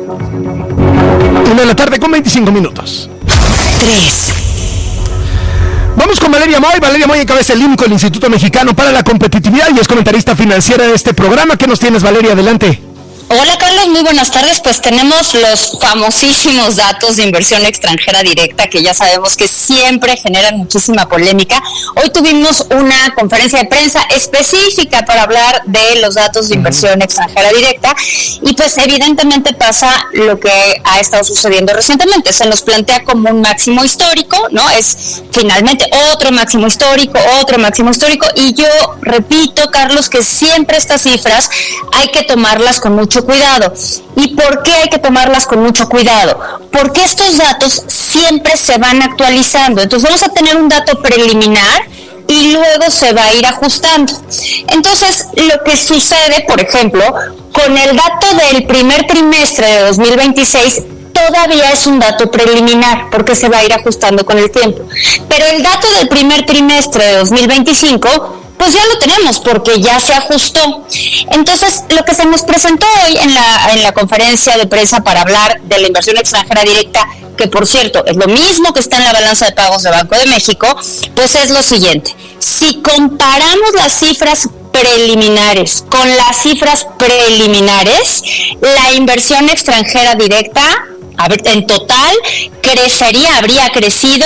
1:25 p.m. 3. Vamos con Valeria Moy. Valeria Moy encabeza el IMCO, el Instituto Mexicano para la Competitividad, y es comentarista financiera de este programa. ¿Qué nos tienes, Valeria? Adelante. Hola Carlos, muy buenas tardes. Pues tenemos los famosísimos datos de inversión extranjera directa que ya sabemos que siempre generan muchísima polémica. Hoy tuvimos una conferencia de prensa específica para hablar de los datos de inversión extranjera directa y pues evidentemente pasa lo que ha estado sucediendo recientemente. Se nos plantea como un máximo histórico, ¿no? Es finalmente otro máximo histórico y yo repito, Carlos, que siempre estas cifras hay que tomarlas con mucho cuidado. ¿Y por qué hay que tomarlas con mucho cuidado? Porque estos datos siempre se van actualizando. Entonces vamos a tener un dato preliminar y luego se va a ir ajustando. Entonces, lo que sucede, por ejemplo, con el dato del primer trimestre de 2026, todavía es un dato preliminar porque se va a ir ajustando con el tiempo. Pero el dato del primer trimestre de 2025... pues ya lo tenemos porque ya se ajustó. Entonces, lo que se nos presentó hoy en la conferencia de prensa para hablar de la inversión extranjera directa, que por cierto es lo mismo que está en la balanza de pagos de Banco de México, pues es lo siguiente. Si comparamos las cifras preliminares con las cifras preliminares, la inversión extranjera directa en total habría crecido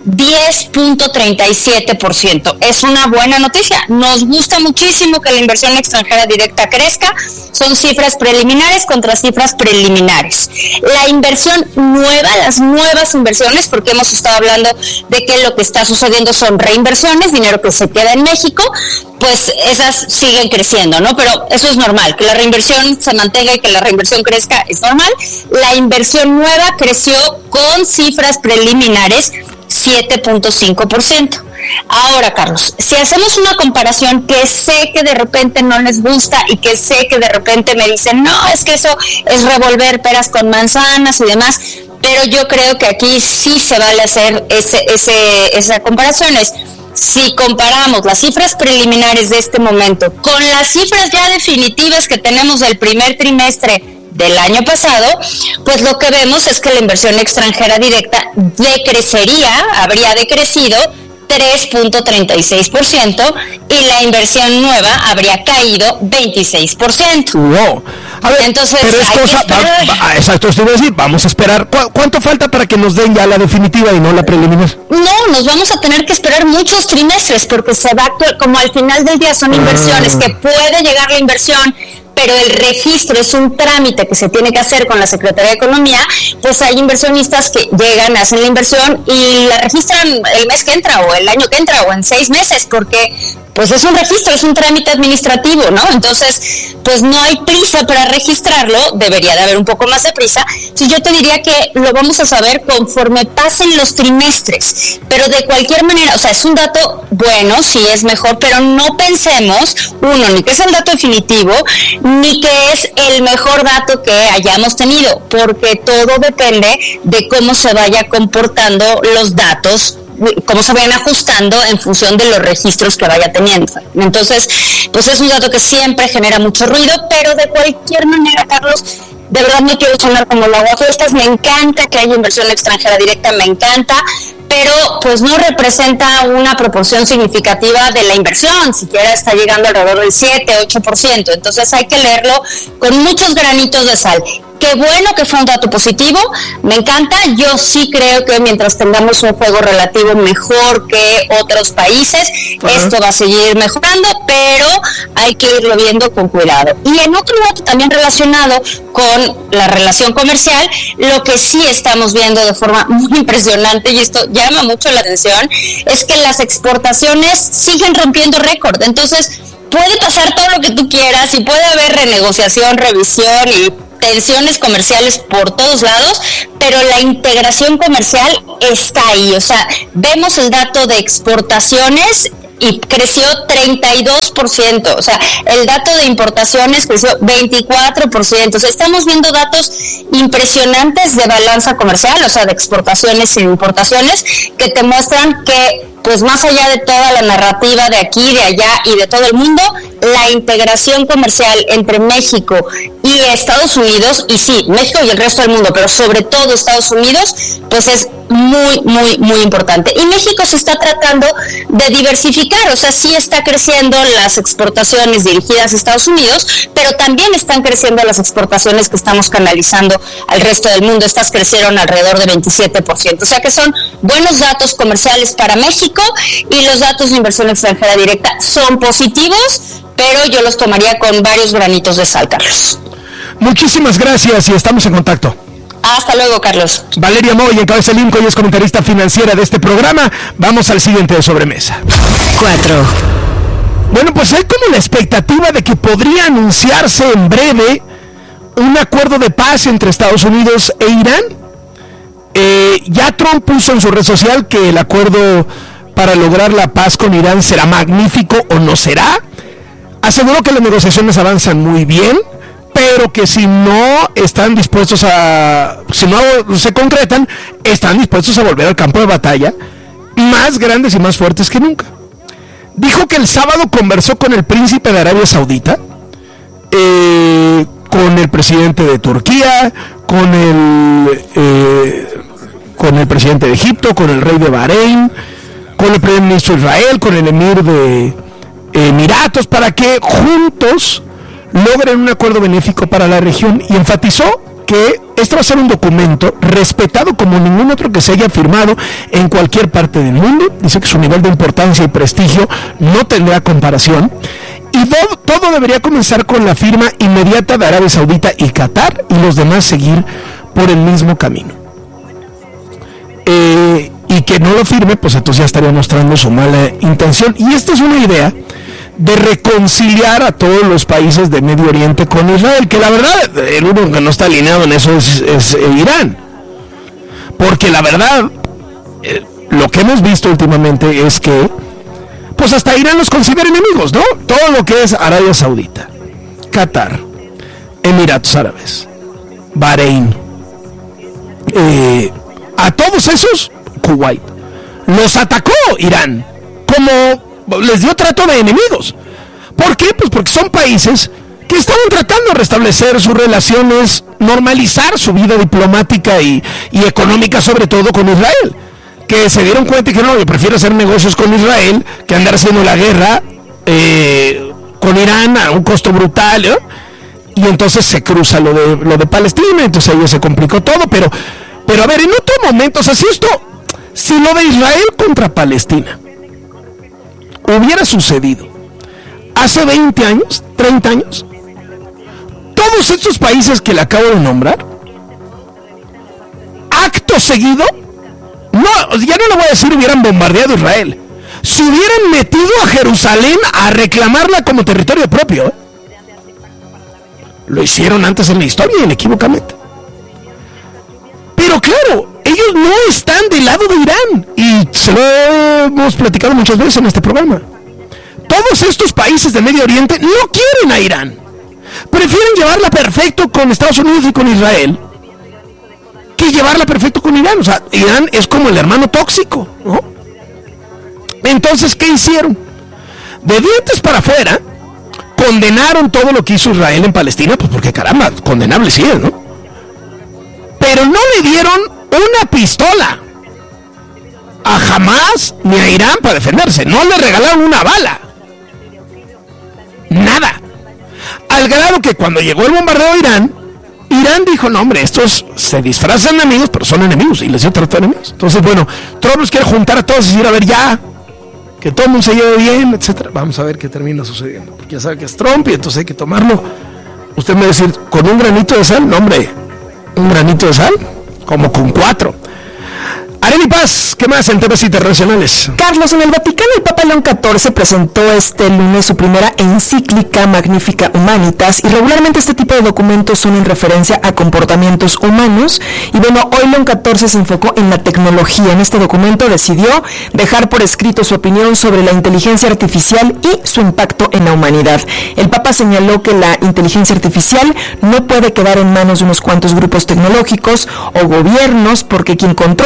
10.37%. Es una buena noticia. Nos gusta muchísimo que la inversión extranjera directa crezca. Son cifras preliminares contra cifras preliminares. La inversión nueva, las nuevas inversiones, porque hemos estado hablando de que lo que está sucediendo son reinversiones, dinero que se queda en México, pues esas siguen creciendo, ¿no? Pero eso es normal, que la reinversión se mantenga y que la reinversión crezca es normal. La inversión nueva creció con cifras preliminares 7.5%. Ahora, Carlos, si hacemos una comparación que sé que de repente no les gusta y que sé que de repente me dicen, no, es que eso es revolver peras con manzanas y demás, pero yo creo que aquí sí se vale hacer esa comparación. Si comparamos las cifras preliminares de este momento con las cifras ya definitivas que tenemos del primer trimestre del año pasado, pues lo que vemos es que la inversión extranjera directa habría decrecido 3.36% y la inversión nueva habría caído 26%. Wow. A ver, entonces, pero es cosa, exacto, esto iba a decir, vamos a esperar. ¿Cuánto falta para que nos den ya la definitiva y no la preliminar? No, nos vamos a tener que esperar muchos trimestres porque se va a actuar, como al final del día son inversiones, que puede llegar la inversión, pero el registro es un trámite que se tiene que hacer con la Secretaría de Economía, pues hay inversionistas que llegan, hacen la inversión y la registran el mes que entra o el año que entra o en 6 meses, porque pues es un registro, es un trámite administrativo, ¿no? Entonces, pues no hay prisa para registrarlo, debería de haber un poco más de prisa. Si yo te diría que lo vamos a saber conforme pasen los trimestres, pero de cualquier manera, o sea, es un dato bueno, sí es mejor, pero no pensemos, ni que es el dato definitivo, ni que es el mejor dato que hayamos tenido, porque todo depende de cómo se vaya comportando los datos, cómo se vayan ajustando en función de los registros que vaya teniendo. Entonces, pues es un dato que siempre genera mucho ruido, pero de cualquier manera, Carlos, de verdad no quiero sonar como la aguafiestas, me encanta que haya inversión extranjera directa, me encanta, pero pues no representa una proporción significativa de la inversión, siquiera está llegando alrededor del 7-8%, entonces hay que leerlo con muchos granitos de sal. Qué bueno que fue un dato positivo, me encanta, yo sí creo que mientras tengamos un juego relativo mejor que otros países, esto va a seguir mejorando, pero hay que irlo viendo con cuidado. Y en otro dato también relacionado con la relación comercial, lo que sí estamos viendo de forma muy impresionante, y esto llama mucho la atención, es que las exportaciones siguen rompiendo récord. Entonces, puede pasar todo lo que tú quieras y puede haber renegociación, revisión y tensiones comerciales por todos lados, pero la integración comercial está ahí. O sea, vemos el dato de exportaciones y creció 32%, o sea, el dato de importaciones creció 24%, o sea, estamos viendo datos impresionantes de balanza comercial, o sea, de exportaciones y importaciones, que te muestran que pues más allá de toda la narrativa de aquí, de allá y de todo el mundo, la integración comercial entre México y Estados Unidos, y sí, México y el resto del mundo, pero sobre todo Estados Unidos, pues es muy, muy, muy importante. Y México se está tratando de diversificar, o sea, sí está creciendo las exportaciones dirigidas a Estados Unidos, pero también están creciendo las exportaciones que estamos canalizando al resto del mundo. Estas crecieron alrededor de 27%, o sea que son buenos datos comerciales para México, y los datos de inversión extranjera directa son positivos, pero yo los tomaría con varios granitos de sal, Carlos. Muchísimas gracias y estamos en contacto. Hasta luego, Carlos. Valeria Moy encabeza el IMCO y es comentarista financiera de este programa. Vamos al siguiente de sobremesa. 4. Bueno, pues hay como la expectativa de que podría anunciarse en breve un acuerdo de paz entre Estados Unidos e Irán. Ya Trump puso en su red social que el acuerdo para lograr la paz con Irán será magnífico o no será. Aseguró que las negociaciones avanzan muy bien, pero que si no se concretan, están dispuestos a volver al campo de batalla, más grandes y más fuertes que nunca. Dijo que el sábado conversó con el príncipe de Arabia Saudita, con el presidente de Turquía, con el presidente de Egipto, con el rey de Bahrein, con el primer ministro de Israel, con el emir de Emiratos, para que juntos logren un acuerdo benéfico para la región, y enfatizó que este va a ser un documento respetado como ningún otro que se haya firmado en cualquier parte del mundo. Dice que su nivel de importancia y prestigio no tendrá comparación, y todo debería comenzar con la firma inmediata de Arabia Saudita y Qatar, y los demás seguir por el mismo camino. Y que no lo firme, pues entonces ya estaría mostrando su mala intención. Y esta es una idea de reconciliar a todos los países de Medio Oriente con Israel, que la verdad, el único que no está alineado en eso es Irán. Porque la verdad, lo que hemos visto últimamente es que, pues hasta Irán los considera enemigos, ¿no? Todo lo que es Arabia Saudita, Qatar, Emiratos Árabes, Bahrein, a todos esos, Kuwait, los atacó Irán, como les dio trato de enemigos. ¿Por qué? Pues porque son países que estaban tratando de restablecer sus relaciones, normalizar su vida diplomática y económica, sobre todo con Israel, que se dieron cuenta y que no, yo prefiero hacer negocios con Israel que andar haciendo la guerra con Irán a un costo brutal, ¿eh? Y entonces se cruza lo de Palestina, entonces ahí se complicó todo, pero a ver, en otro momento, o sea, si lo de Israel contra Palestina hubiera sucedido hace 20 años, 30 años, todos estos países que le acabo de nombrar, acto seguido, no, ya no le voy a decir hubieran bombardeado Israel, se hubieran metido a Jerusalén a reclamarla como territorio propio, ¿eh? Lo hicieron antes en la historia, inequívocamente. Pero claro, ellos no están del lado de Irán, y se lo hemos platicado muchas veces en este programa. Todos estos países de Medio Oriente no quieren a Irán, prefieren llevarla perfecto con Estados Unidos y con Israel que llevarla perfecto con Irán. O sea, Irán es como el hermano tóxico, ¿no? Entonces, ¿qué hicieron? De dientes para afuera, condenaron todo lo que hizo Israel en Palestina, pues porque caramba, condenable sí es, ¿no? Pero no le dieron una pistola a Hamas ni a Irán para defenderse, no le regalaron una bala, nada. Al grado que cuando llegó el bombardeo a Irán dijo, no hombre, estos se disfrazan de amigos, pero son enemigos, y les dio trato de enemigos. Entonces, bueno, Trump los quiere juntar a todos y decir, a ver, ya, que todo el mundo se lleve bien, etcétera. Vamos a ver qué termina sucediendo, porque ya sabe que es Trump y entonces hay que tomarlo. Usted me va a decir, ¿con un granito de sal? No, hombre, un granito de sal, como con 4. Arely Paz, ¿qué más en temas internacionales? Carlos, en el Vaticano el Papa León XIV presentó este lunes su primera encíclica Magnificat Humanitas, y regularmente este tipo de documentos son en referencia a comportamientos humanos, y bueno, hoy León XIV se enfocó en la tecnología. En este documento decidió dejar por escrito su opinión sobre la inteligencia artificial y su impacto en la humanidad. El Papa señaló que la inteligencia artificial no puede quedar en manos de unos cuantos grupos tecnológicos o gobiernos, porque quien controle esta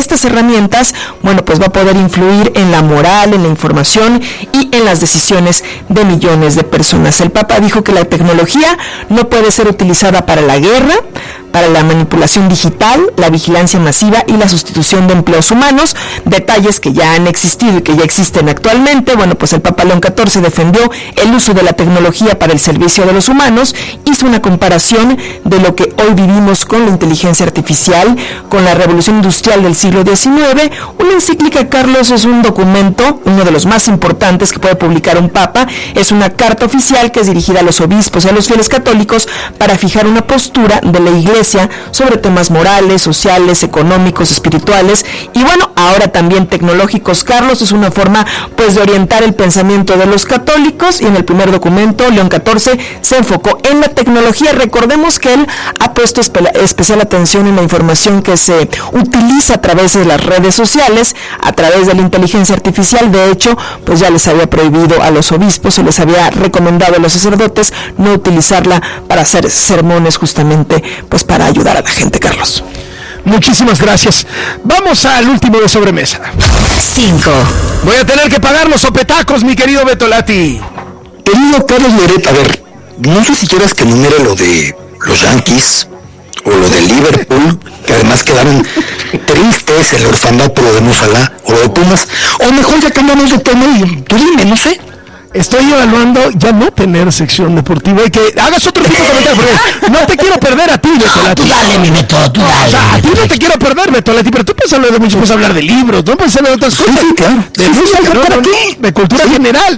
estas herramientas, bueno, pues va a poder influir en la moral, en la información y en las decisiones de millones de personas. El Papa dijo que la tecnología no puede ser utilizada para la guerra, para la manipulación digital, la vigilancia masiva y la sustitución de empleos humanos, detalles que ya han existido y que ya existen actualmente. Bueno, pues el Papa León XIV defendió el uso de la tecnología para el servicio de los humanos, hizo una comparación de lo que hoy vivimos con la inteligencia artificial, con la revolución industrial del siglo XIX. Una encíclica, Carlos, es un documento, uno de los más importantes que puede publicar un Papa, es una carta oficial que es dirigida a los obispos y a los fieles católicos para fijar una postura de la Iglesia sobre temas morales, sociales, económicos, espirituales y bueno, ahora también tecnológicos. Carlos, es una forma pues de orientar el pensamiento de los católicos y en el primer documento León XIV se enfocó en la tecnología. Recordemos que él ha puesto especial atención en la información que se utiliza a través de las redes sociales, a través de la inteligencia artificial. De hecho, pues ya les había prohibido a los obispos o les había recomendado a los sacerdotes no utilizarla para hacer sermones, justamente pues para ayudar a la gente, Carlos. Muchísimas gracias. Vamos al último de sobremesa. 5. Voy a tener que pagar los sopetacos, mi querido Betolati. Querido Carlos Loret, a ver, no sé si quieras que enumere lo de los Yankees o lo de Liverpool, que además quedaron tristes, el orfanato, lo de Mo Salah, o lo de Pumas, o mejor ya cambiamos de tema y tú dime, no sé. Estoy evaluando ya no tener sección deportiva y que hagas otro tipo de comentario, porque no te quiero perder a ti, Betolati. Tú dale, mi Beto, tú dale. O sea, a ti no te quiero perder, Betolati, pero tú puedes hablar de mucho, puedes hablar de libros, no puedes hablar de otras cosas. Sí, claro. De música, de cultura general.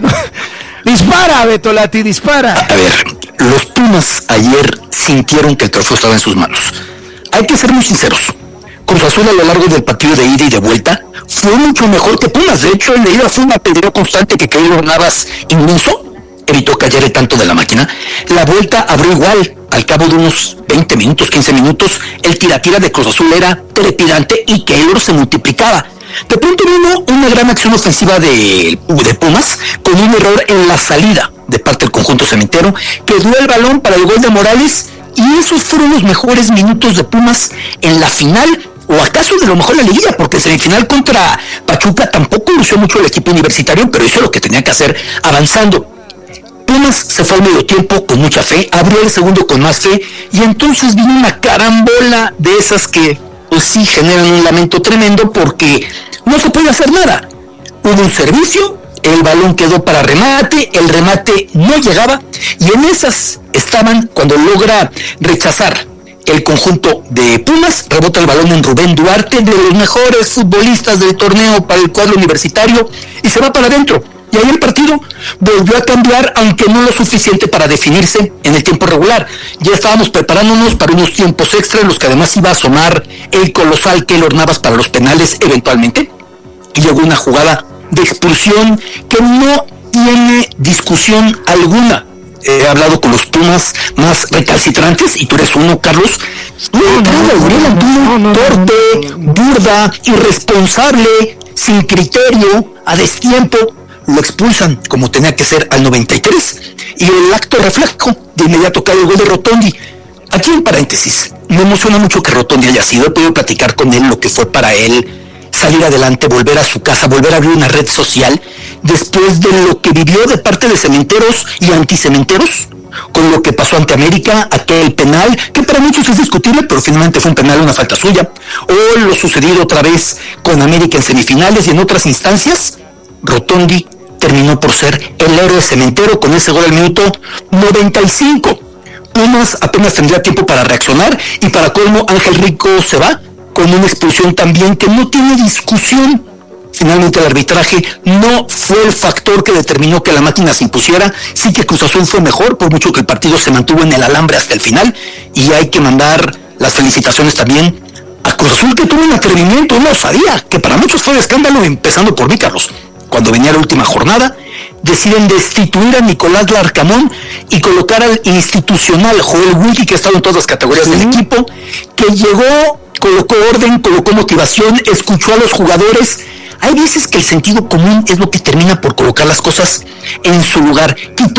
Dispara, Betolati, dispara. A ver, los Pumas ayer sintieron que el trofeo estaba en sus manos. Hay que ser muy sinceros. Cruz Azul a lo largo del partido de ida y de vuelta fue mucho mejor que Pumas. De hecho, el de ida fue un apedreo constante que Keylor Navas inmenso evitó que cayera tanto de la máquina. La vuelta abrió igual. Al cabo de unos 20 minutos, 15 minutos, el tira-tira de Cruz Azul era trepidante y Keylor se multiplicaba. De pronto vino una gran acción ofensiva de Pumas con un error en la salida de parte del conjunto cementero, que dio el balón para el gol de Morales, y esos fueron los mejores minutos de Pumas en la final, o acaso de lo mejor la liguilla, porque en semifinal contra Pachuca tampoco lució mucho el equipo universitario, pero hizo lo que tenía que hacer avanzando. Pumas se fue al medio tiempo con mucha fe, abrió el segundo con más fe, y entonces vino una carambola de esas que pues sí generan un lamento tremendo, porque no se puede hacer nada. Hubo un servicio, el balón quedó para remate, el remate no llegaba, y en esas estaban cuando logra rechazar el conjunto de Pumas, rebota el balón en Rubén Duarte, de los mejores futbolistas del torneo para el cuadro universitario, y se va para adentro. Y ahí el partido volvió a cambiar, aunque no lo suficiente para definirse en el tiempo regular. Ya estábamos preparándonos para unos tiempos extra en los que además iba a asomar el colosal Keylor Navas para los penales eventualmente. Y llegó una jugada de expulsión que no tiene discusión alguna. He hablado con los Pumas más recalcitrantes, y tú eres uno, Carlos. Torpe, burda, irresponsable, sin criterio, a destiempo. Lo expulsan como tenía que ser al 93, y el acto reflejo de inmediato cae el gol de Rotondi. Aquí en paréntesis, me emociona mucho que Rotondi haya sido. He podido platicar con él lo que fue para él salir adelante, volver a su casa, volver a abrir una red social después de lo que vivió de parte de cementeros y anticementeros, con lo que pasó ante América, aquel penal que para muchos es discutible, pero finalmente fue un penal, una falta suya, o lo sucedido otra vez con América en semifinales y en otras instancias. Rotondi terminó por ser el héroe cementero con ese gol al minuto 95. Pumas apenas tendría tiempo para reaccionar, y para colmo Ángel Rico se va con una expulsión también que no tiene discusión. Finalmente el arbitraje no fue el factor que determinó que la máquina se impusiera. Sí que Cruz Azul fue mejor, por mucho que el partido se mantuvo en el alambre hasta el final, y hay que mandar las felicitaciones también a Cruz Azul, que tuvo un atrevimiento, una osadía, que para muchos fue de escándalo, empezando por mí, Carlos. Cuando venía la última jornada, deciden destituir a Nicolás Larcamón y colocar al institucional Joel Wilkie, que ha estado en todas las categorías del equipo, que llegó, colocó orden, colocó motivación, escuchó a los jugadores. Hay veces que el sentido común es lo que termina por colocar las cosas en su lugar. Quitó